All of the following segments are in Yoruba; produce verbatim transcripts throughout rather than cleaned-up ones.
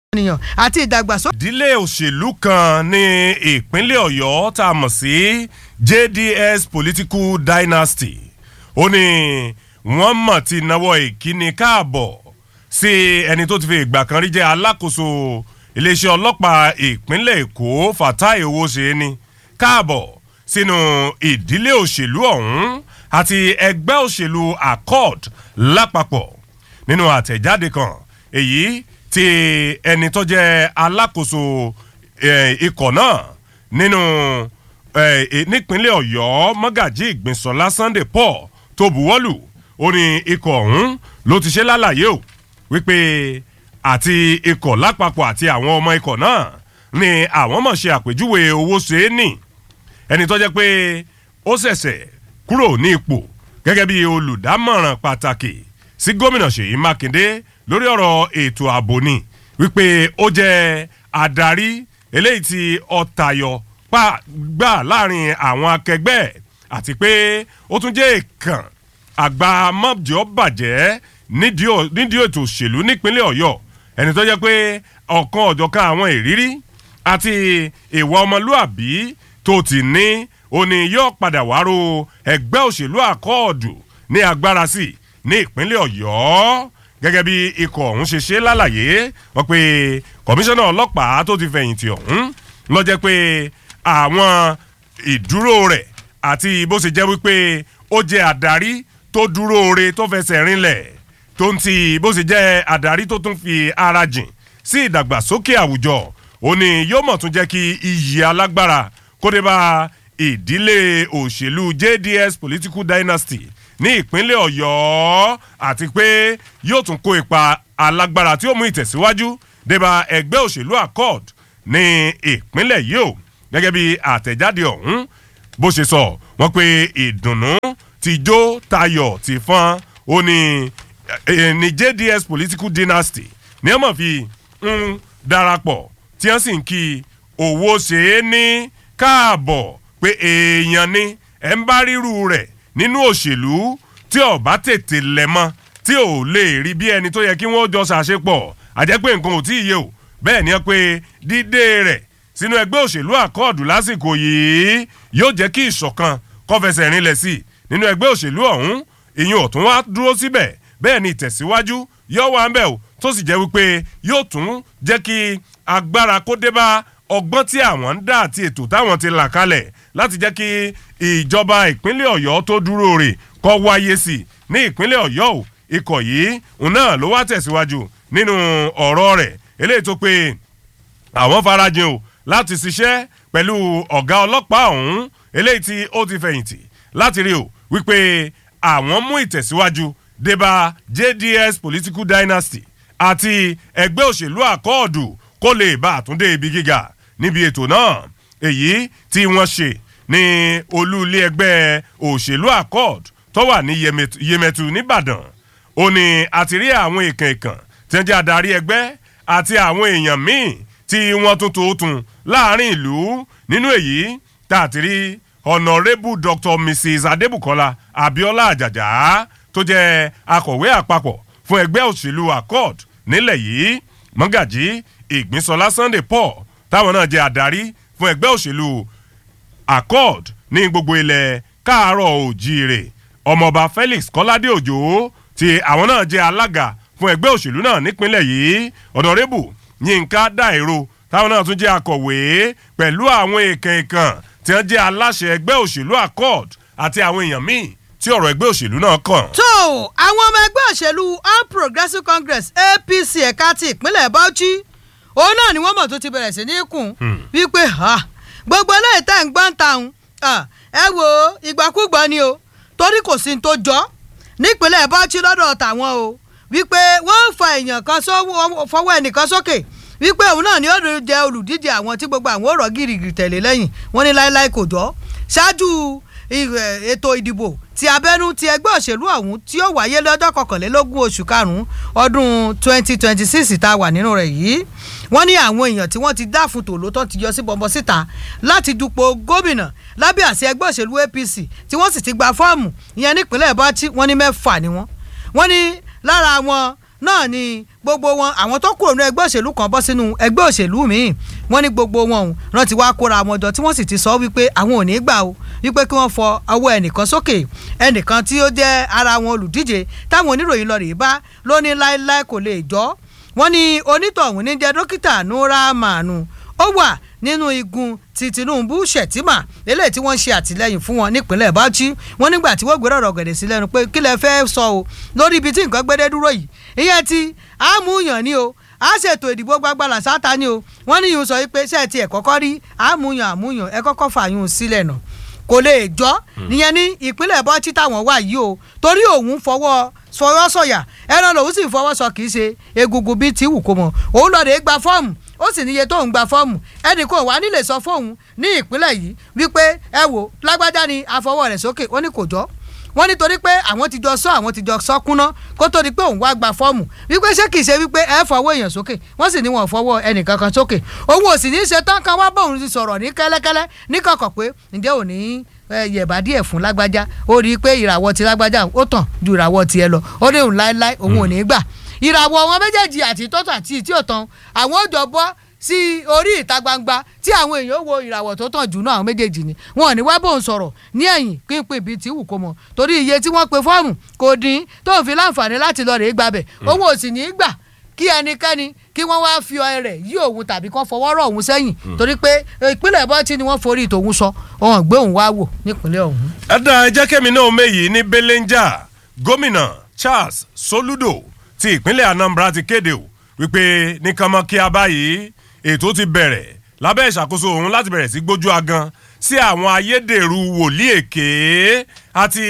ènìyàn àti ìdàgbàsókè. ìdílé òṣèlú kan ní ìpínlẹ̀ Ọ̀yọ́ tá a mọ̀ sí J D S Political Dynasty ó ní wọ́n mọ̀ ti náwó ìkíni káàbọ̀ sí ẹni tó ti fi ìgbà kan rí jẹ́ alákòóso iléeṣẹ́ ọlọ́pàá ìpínlẹ̀ Èkó Fatai Owóṣeéní káàbọ̀ sínú ìdílé òṣèlú ọ̀hún àti ẹgbẹ́ òṣèlú Accord lápapọ̀ nínú àtẹ̀jáde kan èyí tí ẹni tó jẹ́ alákòóso ikọ̀ náà nínú nípínlẹ̀ Ọ̀yọ́ Mọ́gàjí Ìgbìnsọ̀lá Sunday Paul tó buwọ́lù ó ní ikọ̀ ọ̀hún ló ti ṣe lálàyé o wípé àti ikọ̀ lápapọ̀ àti àwọn ọmọ ikọ̀ náà ni àwọn mọ̀ ṣe àpèjúwe Owóṣeéní ẹni tó jẹ́ pé ó ṣẹ̀ṣẹ̀ kúrò ní ipò gẹ́gẹ́ bí olùdámọ̀ràn pàtàkì sí gómìnà Ṣèyí Mákindé lórí ọ̀rọ̀ ètò ààbò ni wípé ó jẹ́ adarí eléyìí tí ó tayọ gbà láàrin àwọn akẹgbẹ́ àti pé ó tún jẹ́ ìkàn àgbà mọ́jọ́ bàjẹ́ nídìí ètò òṣèlú nípínlẹ̀ Ọ̀yọ́ ẹni tó jẹ́ pé ọ̀kan ọ̀jọ̀kan àwọn ìrírí àti ìwà ọmọlúàbí tó ti ní ó ní yóò padà wárò ẹgbẹ́ òṣèlú Àkọọ̀dù ní agbára sí ní ìpínlẹ̀ Ọ̀yọ́ gẹ́gẹ́ bí ikọ̀ ọ̀hún ṣe ṣe lálàyé wọ́n pé kọmíṣánná ọlọ́pàá tó ti fẹ̀yìntì ọ̀hún ló jẹ́ pé àwọn ìdúró rẹ̀ àti bó ṣe jẹ́ wípé ó jẹ́ àdarí tó dúró re tó fẹsẹ̀ rinlẹ̀ tó ń ti bó ṣe jẹ́ àdarí tó tún fi ara jìn sí ìdàgbàsókè àwùjọ ó ní yóò mọ̀ tún jẹ́ kí iyì alágbára kó dé bá ìdílé òṣèlú J D S Political Dynasty ní ìpínlẹ̀ Ọ̀yọ́ àti pé yóò tún kó ipa alágbára tí ó mú ìtẹ̀síwájú débà ẹgbẹ́ òṣèlú Accord ní ìpínlẹ̀ yìí o gẹ́gẹ́ bí àtẹ̀jáde ọ̀hún bó ṣe sọ wọ́n pé ìdùnnú ti jó tayọ̀ ti fọ́n ó ní ní J D S Political Dynasty ní ọmọ fi ń darapọ̀ tí wọ́n sì ń kí Owóṣeéní káàbọ̀ pé èèyàn ni ẹ̀ ń bá ríru rẹ̀ nínú òṣèlú tí ó bá tètè lẹ̀ mọ́ tí ò lè rí bí ẹni tó yẹ kí wọ́n jọ ṣàṣepọ̀ àjẹ́ pé nǹkan ò tí ì yé o bẹ́ẹ̀ ni pé dídé rẹ̀ sínú ẹgbẹ́ òṣèlú Àkọọ̀dù lásìkò yìí yóò jẹ́ kí ìṣọ̀kan kó fẹsẹ̀ rinlẹ̀ sí nínú ẹgbẹ́ òṣèlú ọ̀hún ìyẹn ò tún wá dúró síbẹ̀ bẹ́ẹ̀ ni ìtẹ̀síwájú yóò wà ń bẹ̀ o tó sì jẹ́ wípé yóò tún jẹ́ kí agbára kó dé bá ọgbọ́n tí àwọn ń dá àti ètò táwọn ti là kalẹ̀ láti jẹ́ kí ìjọba ìpínlẹ̀ Ọ̀yọ́ tó dúró rè kó wáyé sí ní ìpínlẹ̀ Ọ̀yọ́ o ikọ̀ yìí òun náà ló wá tẹ̀síwájú nínú ọ̀rọ̀ rẹ̀ eléyìí tó pé àwọn farajìn o láti ṣiṣẹ́ pẹ̀lú ọ̀gá ọlọ́pàá ọ̀hún eléyìí tí ó ti fẹ̀yìntì láti rí o wípé àwọn mú ìtẹ̀síwájú débà J D S Political Dynasty àti ẹgbẹ́ òṣèlú Àkọọ̀dù kó lè bá àtúndé ibi gíga níbi ètò náà èyí tí wọ́n ṣe ní olú ilé ẹgbẹ́ òṣèlú Accord tó wà ní Yemẹtu nìbàdàn ó ní àti rí àwọn èèkàn èèkàn tí wọ́n jẹ́ adarí ẹgbẹ́ àti àwọn èèyàn míì tí wọ́n tún tó tún láàrin ìlú nínú èyí tá a ti rí Honourable Doctor Missus Adébùkọ́lá Abíọ́lá Àjàjà tó jẹ́ akọ̀wé àpapọ̀ fún ẹgbẹ́ òṣèlú Accord nílẹ̀ yìí Mọ́gàjí Ìgbìnsọ̀lá Sunday Paul táwọn náà jẹ́ adarí fún ẹgbẹ́ òṣèlú Accord ní gbogbo ilẹ̀ káàárọ̀ òjíire ọmọọba Felix Kọ́ládé Òjó tí àwọn náà jẹ́ alága fún ẹgbẹ́ òṣèlú náà nípínlẹ̀ yìí Honorable Yínká Dáìró táwọn náà tún jẹ́ akọ̀wé pẹ̀lú àwọn èèkàn èèkàn tí wọ́n jẹ́ aláṣẹ ẹgbẹ́ òṣèlú Accord àti àwọn èèyàn míì tí ọ̀rọ̀ ẹgbẹ́ òṣèlú náà kàn. tó àwọn ọmọ ẹgbẹ́ òṣèlú All Progressives Congress A P C ẹ̀ka ti ìpínlẹ̀ Bauchi òun náà ni wọ́n mọ̀ tó ti bẹ̀rẹ̀ sí ní kùn wípé gbogbo eléyìí tẹ̀ ń gbọ́n ta òun ẹ wo ìgbàkúgbà ni o torí kò sí ní tó jọ nípínlẹ̀ Bauchi lọ́dọ̀ tàwọn o wípé wọ́n fa èèyàn kan fọwọ́ ẹnìkan sókè wípé òun náà ni ó jẹ́ olùdíje àwọn tí gbogbo àwọn ọ̀rọ̀ gírígírí tẹ̀lé lẹ́yìn wọ́n ní láéláé kò jọ ṣáájú ètò ìdìbò ti abẹ́nú ti ẹgbẹ́ òṣèlú ọ̀hún tí ó wáyé lọ́jọ́ kọkànlélógún oṣù karùn-ún ọdún twenty twenty six tá a wà nínú rẹ̀ yìí wọ́n ní àwọn èèyàn tí wọ́n ti dáfun tòlótọ́ ti yọ sí bọ̀m̀bọ̀ síta láti dupò gómìnà lábẹ́ àṣẹ ẹgbẹ́ òṣèlú A P C tí wọ́n sì ti gba fọ́ọ̀mù ìyẹn nípínlẹ̀ Bauchi wọ́n ní mẹ́fà ni wọ́n wọ́n ní lára wọn náà ni gbogbo wọn àwọn tó kúrò ní ẹgbẹ́ òṣèlú kan bọ́ sínú ẹgbẹ́ òṣèlú míì wọ́n ní gbogbo wọn rán ti wá kóra wọn jọ tí wọ́n sì ti sọ wípé àwọn ò ní gbà o wípé kí wọ́n fọ ọwọ́ ẹnìkan sókè ẹnìkan tí ó jẹ́ ara wọn olùdíje táwọn oníròyìn lọ rèé bá ló ní láéláé kò lè jọ́ wọ́n ní onítọ̀hún ní jẹ́ dókítà Nura Manu ó wà nínú igun ti Tinubu Shettima eléyìí tí wọ́n ṣe àtìlẹ́yìn fún wọn nípínlẹ̀ Bauchi wọ́n nígbà tí wọ́n gbé ọ̀rọ̀ gẹ̀dẹ̀ sí lẹ́nu pé kí lẹ fẹ́ sọ o lórí ibi tí nǹkan gbédé dúró yìí ìyẹn ti àmúyàn ni o a ṣètò ìdìbò gbàgbàlà sáta ni o wọ́n ní yìí sọ pé ṣé ẹ ti ẹ̀ kọ́kọ́ rí àmúyàn àmúyàn ẹ kọ́kọ́ fààyàn sílẹ̀ náà kò lè jọ́ nìyẹn ní ìpínlẹ̀ Bauchi táwọn wà yìí o torí òun fọwọ́ fọwọ́ sọ̀yà ẹran lòun sì fọwọ́ sọ kì í ṣe egungun bíi ti wù kó mọ̀ òun lọ́ọ́ rè gba fọ́ọ̀mù ó sì níye tó ń gba fọ́ọ̀mù ẹnì kan wà nílé sọ fóun ní ìpínlẹ̀ yìí wípé ẹ wò lágbájá ni àfọwọ́ rẹ̀ sókè ó ní kò jọ́ wọ́n nítorí pé àwọn ti jọ sọ àwọn ti jọ sọ kúná kó tó di pé òun wá gba fọ́ọ̀mù wípé ṣé kìí ṣe wípé ẹ fọwọ́ èèyàn sókè wọ́n sì ní wọn fọwọ́ ẹnìkankan sókè òun ò sì ní ṣe tán kan wá bóun ti sọ̀rọ̀ ní kẹ́lẹ́kẹ́lẹ́ ní kọ̀kọ̀ pé ǹjẹ́ ò ní yẹ̀bá díẹ̀ fún lágbájá ó rí i pé ìràwọ̀ ti lágbájá ó tàn ju ìràwọ̀ tiẹ̀ lọ ó ní òun láéláé òun ò ní gbà ìràwọ̀ wọn méjèèjì àti tọ́tọ̀ àti ìtí òtàn àwọn ò jọ bọ́ sí orí ìta gbangba tí àwọn èèyàn wo ìràwọ̀ tó tàn jù náà àwọn méjèèjì ni wọn ò ní wá bóun sọ̀rọ̀ ní ẹ̀yìn pínpín bíi tí wù kó mọ̀ torí iye tí wọ́n pe fọ́ọ̀mù kò dín tó ń fi láǹfààní láti lọ rèé gbabẹ̀ òun ò sì ní í gbà kí ẹnikẹ́ni kí wọ́n wá fi ọ̀rẹ́ rẹ̀ yí òun tàbí kán fọwọ́ rọ̀ òun sẹ́yìn torí pé ìpínlẹ̀ Bauchi ni wọ́n forí tòun sọ ọ̀hún gbé òun wá wò nípínlẹ̀ ọ̀hún. ẹ̀dá ẹjẹ́ kẹ́mi náà méyì ní belenja gómìnà Charles Soludo ti ìpínlẹ̀ Anambra ti kéde o wípé ní kánmọ́kíá báyìí ètò ti bẹ̀rẹ̀ lábẹ́ ìṣàkóso òun láti bẹ̀rẹ̀ sí gbójú agan sí àwọn ayédèrú wòlíì èké àti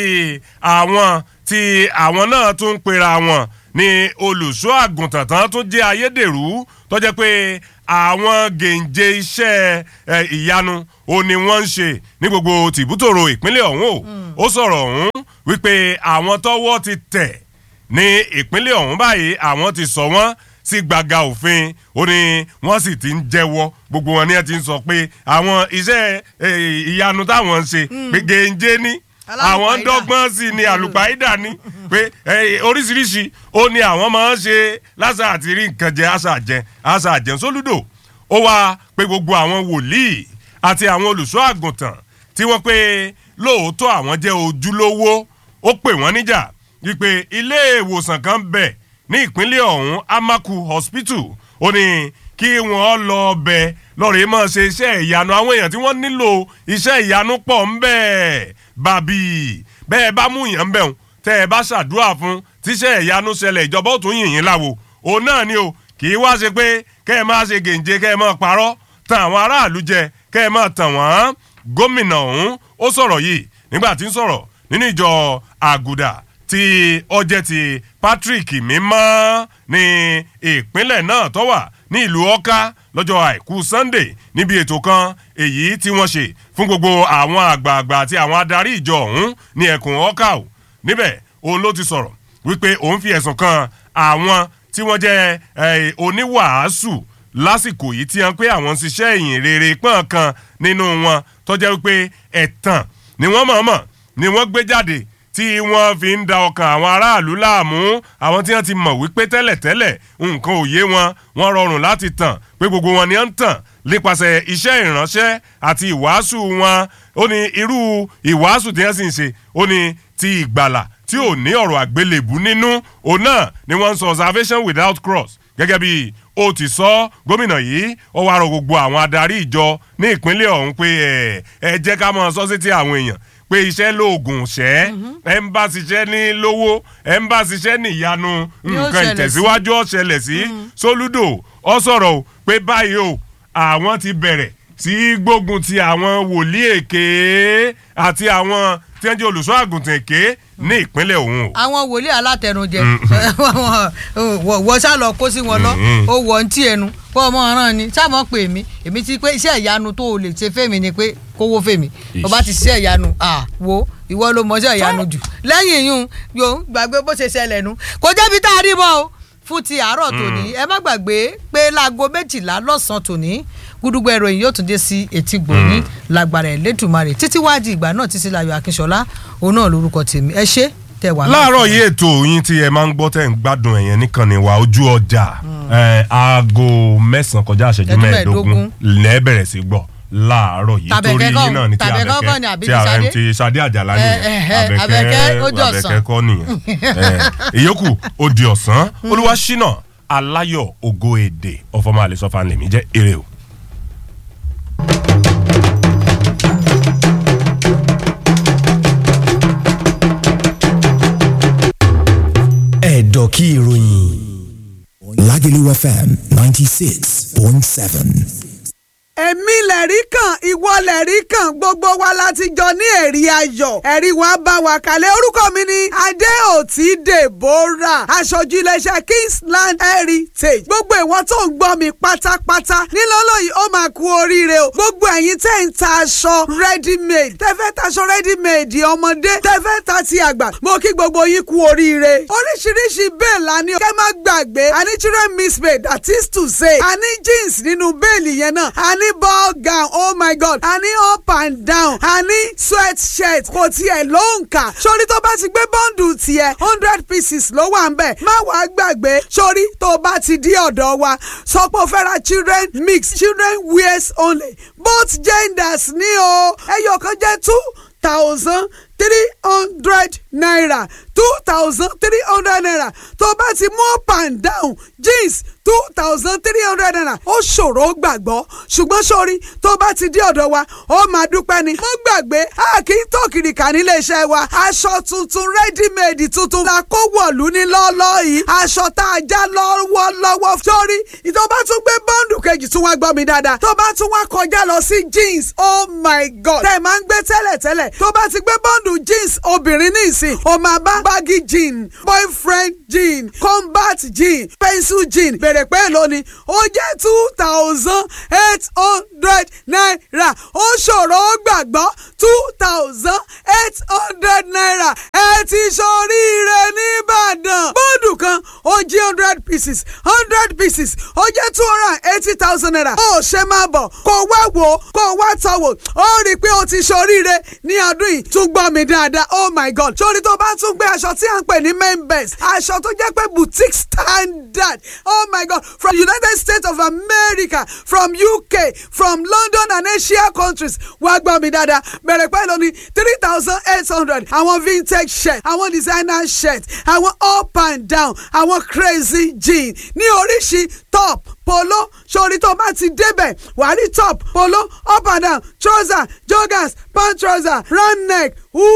àwọn tí àwọn náà tún ń pera wọn ní olùṣọ́ àgùntàn tán tún jẹ́ ayédèrú tó jẹ́ pé àwọn gèǹjẹ iṣẹ́ ìyanu ò ní wọ́n ń ṣe ní gbogbo tìbútòrò ìpínlẹ̀ ọ̀hún o ó sọ̀rọ̀ ọ̀hún wípé àwọn tọ́wọ́ ti tẹ̀ ní ìpínlẹ̀ ọ̀hún báyìí àwọn ti sọ wọ́n sí gbàgà òfin ó ní wọ́n sì ti ń jẹ́wọ́ gbogbo wọn ni ẹ ti ń sọ pé àwọn iṣẹ́ ìyanu táwọn ń ṣe pé gèǹjẹ ní àwọn ń dọ́gbọ́n sí ni àlùpàídà ni pé oríṣiríṣi ó ní àwọn máa ń ṣe lásà àti rí nǹkan jẹ àṣà jẹ àṣà jẹ Soludo ó wá pé gbogbo àwọn wòlíì àti àwọn olùṣọ́ àgùntàn tí wọ́n pé lóòótọ́ àwọn jẹ́ ojúlówó ó pè wọ́n níjà wípé ilé ìwòsàn kan bẹ̀ ní ìpínlẹ̀ ọ̀hún Amaku Hospital ó ní kí wọ́n lọ bẹ̀ lọ́ọ̀rẹ́ máa ṣe iṣẹ́ ìyanu àwọn èèyàn tí wọ́n nílò iṣẹ́ ìyanu pọ̀ ń bẹ̀ bàbí bẹ́ẹ̀ bá mú yàn bẹ̀ tẹ́ ẹ bá ṣàdúrà fún tíṣẹ́ ìyanu ṣẹlẹ̀ ìjọba ó tún yìnyín láwo òun náà ni o kì í wá ṣe pé kẹ́ ẹ máa ṣe gèǹjẹ kẹ́ ẹ máa parọ́ tan àwọn aráàlú jẹ kẹ́ ẹ máa tàn wọ́n gómìnà ọ̀hún ó sọ̀rọ̀ yìí nígbà tí ń sọ̀rọ̀ nínú ìjọ àgùdà tí ọjẹ́ ti Patrick mímọ́ ní ìpínlẹ̀ náà tó wà ní ìlú Ọ̀ká lọ́jọ́ àìkú Sunday níbi ètò kan èyí tí wọ́n ṣe fún gbogbo àwọn àgbààgbà àti àwọn adarí ìjọ ọ̀hún ní ẹkùn Ọ̀ká o níbẹ̀ òun ló ti sọ̀rọ̀ wípé òun fi ẹ̀sùn kan àwọn tí wọ́n jẹ́ oníwàásù lásìkò yìí tí wọ́n pé àwọn ń ṣiṣẹ́ ìyìn rere pọ́n kan nínú wọn tó jẹ́ wípé ẹ̀tàn ni wọ́n mọ̀ọ́mọ̀ ni wọ́n gbé jáde tí wọ́n fi ń da ọkàn àwọn aráàlú láàmú àwọn tí wọ́n ti mọ̀ wípé tẹ́lẹ̀tẹ́lẹ̀ nǹkan ò yé wọn wọ́n rọrùn láti tàn pé gbogbo wọn ni wọ́n ń tàn nípasẹ̀ iṣẹ́ ìránṣẹ́ àti ìwàásù wọn ó ní irú ìwàásù tí wọ́n sì ń ṣe ó ní ti ìgbàlà tí ò ní ọ̀rọ̀ àgbélébù nínú òun náà ni wọ́n ń sọ salvation without cross gẹ́gẹ́ bí ó ti sọ gómìnà yìí ó wá rọ gbogbo àwọn adarí ìjọ ní ìpínlẹ̀ ọ̀hún pé ẹ ẹ jẹ́ ká mọ̀ sọ sí ti àwọn èèyàn pé iṣẹ́ lóògùn ṣẹ́ ẹ̀ ń bá ṣiṣẹ́ ní lówó ẹ̀ ń bá ṣiṣẹ́ ní ìyanu nǹkan ìtẹ̀síwájú ó ṣẹlẹ̀ sí Soludo ó sọ̀rọ̀ o pé báyìí o àwọn ti bẹ̀rẹ̀ sí gbógun ti àwọn wòlíì èké àti àwọn tí wọ́n jẹ́ olùṣọ́ àgùntàn èké ní ìpínlẹ̀ ọ̀hún o. àwọn wòlíì alátẹnujẹ wọ́n sá lọ kó sí wọn lọ ó wọ̀ ń tí ẹnu kó ọmọ ọ̀ràn ni sáàmọ́ pè mí èmi ti pé iṣẹ́ ìyanu tó o lè ṣe fẹ́mi ni pé kówó fèmí ọba ti ṣiṣẹ́ ìyanu à wo ìwọ ló mọṣẹ́ ìyanu jù lẹ́yìn yún yòó gbàgbé bó ṣe ṣẹlẹ̀ nu kò jẹ́bi tá a rí bọ́ o fún ti àárọ̀ tòní ẹ má gbàgbé pé láago méjìlá lọ́sàn-án tòní gúdúgbò ìròyìn yóò tún dé sí etí gbòóní lágbára Ẹlẹ́dùmarè títí wájú ìgbà náà títí láyọ̀ Akínṣọlá òun náà lórúkọ tèmi ẹ ṣé tẹ wà. láàárọ̀ yìí ètò yín tí ẹ máa ń gbọ́ tẹ̀ ń gbádùn ẹ̀yẹn nìkan ni wà ojú ọjà aago mẹ́sàn-án kọjá àṣẹjú mẹ́ẹ̀ẹ́dógún lẹ́ẹ̀ bẹ̀rẹ̀ sí gbọ́ láàárọ̀ yìí torí yín náà ni ti Àbẹ̀kẹ́ ti àrẹ ti Ṣadé Àjàlá nìyẹn Àbẹ̀kẹ́ Àbẹ̀kẹ́ kọ́ nìyẹn ìyókù ó di ọ̀sán Olúwaṣínà Aláyọ̀ Ògo Èdè ọ̀fọ̀mọ́ àlẹ́sọ̀fà lèmi jẹ́ èrè o. ẹ̀dọ̀kí ìròyìn Lágẹ̀lú F M ninety six point seven. èmi lẹ̀rí kan ìwọ lẹ̀rí kan gbogbo wa láti jọ ní ẹ̀rí ayọ̀ ẹ̀rí wa bá wa kalẹ̀ orúkọ mi ni Adéòtí Deborah aṣojú iléeṣẹ́ Kingsland Heritage gbogbo ìwọ tó ń gbọ́ mi pátápátá nílọ́lọ́ yìí ó máa kú oríire o gbogbo ẹ̀yin tẹ́ ń ta aṣọ ready made tẹ́fẹ́ taṣọ ready made ọmọdé tẹ́fẹ́ ta ti àgbà mo kí gbogbo yín kú oríire oríṣiríṣi bẹ́ẹ̀ la ní kẹ́ má gbàgbé àní children mismade that is to say àní jeans nínú bẹ́ẹ̀lì yẹn náà àní ball gown oh my god a ní up and down a ní sweat shirt kò tiẹ̀ ló ń kà sórí tó bá ti gbé bọ́ǹdù tiẹ̀ hundred pieces ló wà ń bẹ̀ má wàá gbàgbé sórí tó bá ti di ọ̀dọ̀ wa sọ pé o fẹ́ ra children mix children wears only both genders ní o ẹyọ kan jẹ́ two thousand three hundred naira two thousand three hundred naira tó bá ti mú up and down jeans two thousand three hundred naira ó ṣòro gbàgbọ́ ṣùgbọ́n sórí tó bá ti dé ọ̀dọ̀ wa ó máa dúpẹ́ ni. mo gbàgbé a kì í tó kìrìkà nílé iṣẹ́ wa aṣọ tuntun ready made tuntun la kó wọ̀lú ní lọ́ọ́lọ́ yìí aṣọ tá a já lọ́wọ́lọ́wọ́ sórí tó bá tún gbé bọ́ǹdù kejì tún wá gbọ́ mi dáadáa tó bá tún wá kọjá lọ sí jeans oh my god tẹ̀ máa ń gbé tẹ́lẹ̀tẹ́lẹ̀ tó bá ti gbé bọ́ǹdù jeans obìnrin ní ìsìn ó máa bá baggy jean boyfriend jean combat jean pencil jean bèrè pé lónìí ó jẹ́ two thousand eight hundred naira ó ṣòro gbàgbọ́ two thousand eight hundred naira ẹ ti ṣoríire nìbàdàn bọ́ọ̀dù kan ó jí hundred pieces hundred pieces ó jẹ́ two hundred and eighty thousand naira ó ṣe máa bọ̀ kó wá wò kó wá tọ̀wò ó rí i pé ó ti ṣoríire ní ọdún yìí tún gbọ́ mi dáadáa oh my god sórí tó bá tún gbé aṣọ tí à ń pè ní main best aṣọ tó jẹ́ pé boutique standard oh my god from United States of America from U K from London and Asia countries wá gbọ́ mi dáadáa bẹ̀rẹ̀ pẹ̀lú ní three thousand eight hundred àwọn vintage shirt àwọn designer shirt àwọn up and down àwọn crazy jean ní oríṣi top polo sórí tó bá ti débẹ̀ wàá rí top polo up and down trouser joggers pant trouser round neck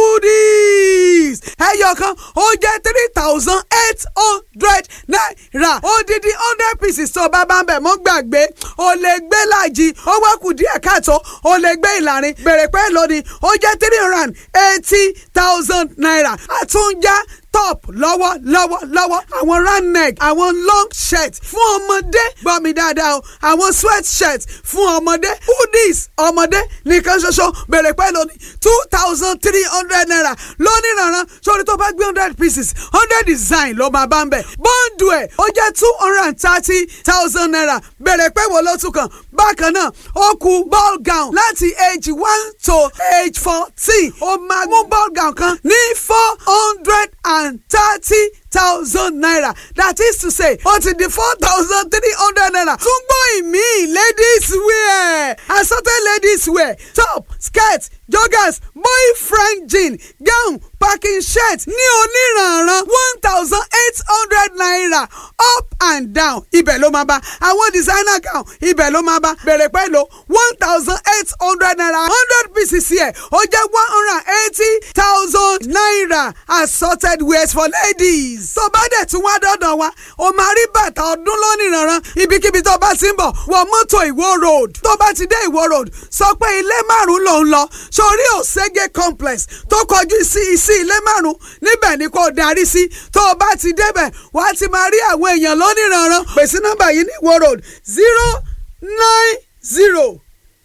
hoodies ẹyọ kan ó jẹ́ three thousand eight hundred naira odidi hundred pieces tó bá bá ń bẹ̀ mọ́ gbàgbé o lè gbé láàjì ó wá kù díẹ̀ káàtó o lè gbé ìlàrin bèrè pé lónìí ó jẹ́ three hundred and eighty thousand naira àtúnjá top lọ́wọ́ lọ́wọ́ lọ́wọ́ àwọn round neck àwọn long shirt fún ọmọdé gbọ́ mi dáadáa o àwọn sweat shirt fún ọmọdé hoodies ọmọdé nìkan ṣoṣo bèrè pẹ́ lónìí two thousand three hundred naira lónìí rànran sórí tó bá gbé hundred pieces hundred design ló máa bá ń bẹ̀ bọ́ǹdù ẹ̀ ó jẹ́ two hundred and thirty thousand naira bèrè pẹ́ wo ló tún kàn bákan náà ó kù ball gown láti age one to age fourteen ó máa mú ball gown kan ní four hundred and and thirty thousand naira that is to say ó ti di four thousand three hundred naira tún gbọ́ ìmí ladies wear assorted ladies wear top skirt joggers boyfriend jean gown packing shirt ní oníranran one thousand eight hundred naira up and down ibẹ̀ ló máa bá àwọn designer gown ibẹ̀ ló máa bá bẹ̀rẹ̀ pẹ̀lú one thousand eight hundred naira hundred pieces yẹ ó jẹ́ one hundred and eighty thousand naira assorted wears for ladies. tó bá dẹ̀ tún wá dọ́dọ̀ wa o máa rí bàtà ọdún lóníranran ibikíbi tó bá ti ń bọ̀ wọ mọ́tò Ìwó road tó bá ti dé Ìwó road sọ pé ilé márùn-ún ló ń lọ sórí Òṣègé complex tó kọjú sí sí ilé márùn-ún níbẹ̀ ni kò darí sí tó o bá ti débẹ̀ wàá ti máa rí àwọn èèyàn lóníranran pèsè nọ́mbà yìí ní Ìwó road zero nine zero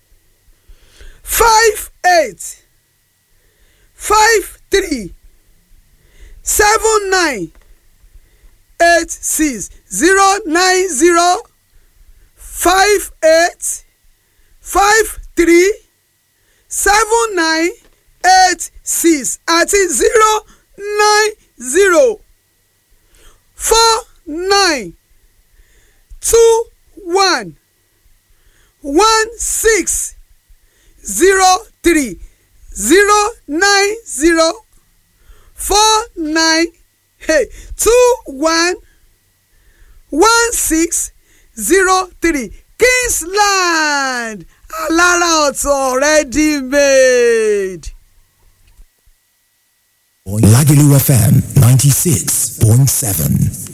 five eight five three seven nine eight six zero nine zero five eight five three seven nine eight six àti zero nine zero four nine two one one six zero three zero nine zero four nine two one one six zero three Kingsland alára ọ̀tọ̀ ready made. Lagelu F M ninety-six point seven.